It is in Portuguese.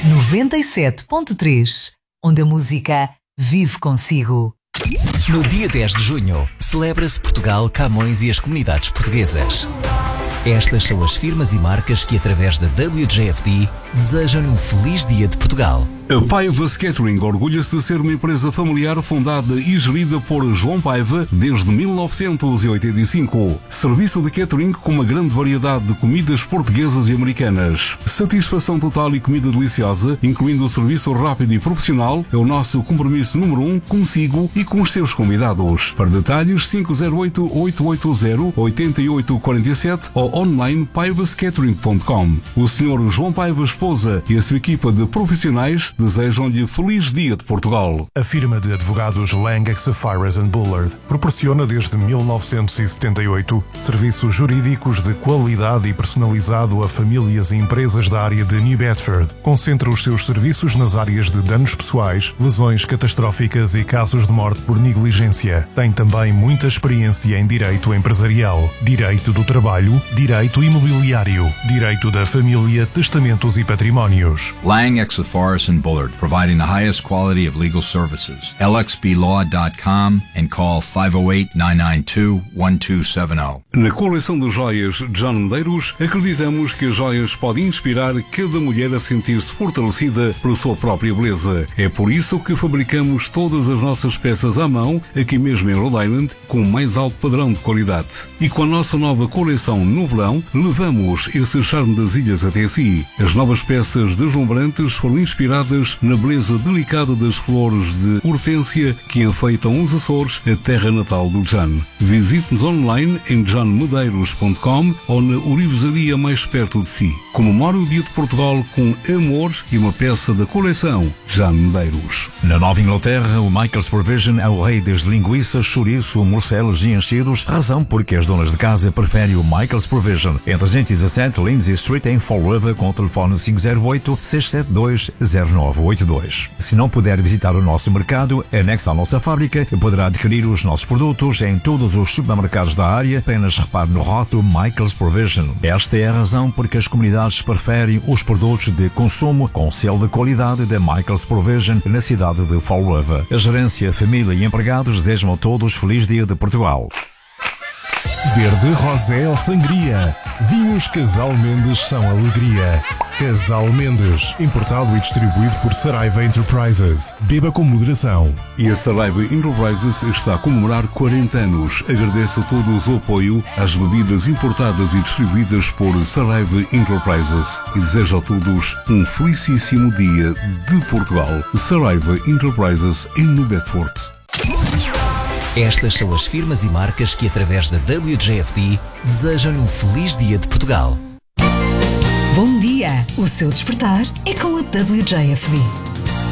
97.3, onde a música vive consigo. No dia 10 de junho, celebra-se Portugal, Camões e as comunidades portuguesas. Estas são as firmas e marcas que, através da WJFD, desejam-lhe um feliz dia de Portugal. A Paiva's Catering orgulha-se de ser uma empresa familiar fundada e gerida por João Paiva desde 1985. Serviço de catering com uma grande variedade de comidas portuguesas e americanas. Satisfação total e comida deliciosa, incluindo o serviço rápido e profissional, é o nosso compromisso número 1 consigo e com os seus convidados. Para detalhes, 508-880-8847 ou online paivascatering.com. O Sr. João Paiva Esposa e a sua equipa de profissionais desejam-lhe feliz dia de Portugal. A firma de advogados Lang, Sapphires & Bullard proporciona desde 1978 serviços jurídicos de qualidade e personalizado a famílias e empresas da área de New Bedford. Concentra os seus serviços nas áreas de danos pessoais, lesões catastróficas e casos de morte por negligência. Tem também muita experiência em direito empresarial, direito do trabalho, direito imobiliário, direito da família, testamentos e patrimónios. Lang, Sapphires & Bullard, providing the highest quality of legal services. lxblaw.com and call 508-992-1270. Na coleção de joias John Medeiros, acreditamos que as joias podem inspirar cada mulher a sentir-se fortalecida pela sua própria beleza. É por isso que fabricamos todas as nossas peças à mão, aqui mesmo em Rhode Island, com o mais alto padrão de qualidade. E com a nossa nova coleção no verão, levamos esse charme das ilhas até si. As novas peças deslumbrantes foram inspiradas na beleza delicada das flores de hortênsia que enfeitam os Açores, a terra natal do John. Visite-nos online em johnmedeiros.com ou na orivesaria mais perto de si. Comemore o Dia de Portugal com amor e uma peça da coleção John Medeiros. Na Nova Inglaterra, o Michael's Provision é o rei das linguiças, chouriço, morcelos e enchidos, razão porque as donas de casa preferem o Michael's Provision. Em 317 Lindsay Street, em Fall River, com o telefone 508-672-0982. Se não puder visitar o nosso mercado, anexo à nossa fábrica, poderá adquirir os nossos produtos em todos os supermercados da área, apenas repare no rótulo Michael's Provision. Esta é a razão porque as comunidades preferem os produtos de consumo com selo de qualidade da Michael's Provision na cidade de Fall River. A gerência, família e empregados desejam a todos feliz dia de Portugal. Verde, rosé ou sangria. Vinhos Casal Mendes são alegria. Casal Mendes, importado e distribuído por Saraiva Enterprises. Beba com moderação. E a Saraiva Enterprises está a comemorar 40 anos. Agradece a todos o apoio às bebidas importadas e distribuídas por Saraiva Enterprises. E deseja a todos um felicíssimo dia de Portugal. Saraiva Enterprises em New Bedford. Estas são as firmas e marcas que, através da WJFD, desejam-lhe um feliz dia de Portugal. Bom dia! O seu despertar é com a WJFD.